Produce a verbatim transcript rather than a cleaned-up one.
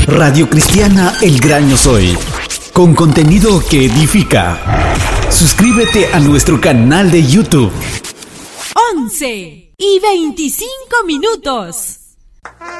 Radio Cristiana El Gran Yo Soy, con contenido que edifica. Suscríbete a nuestro canal de YouTube. once y veinticinco minutos.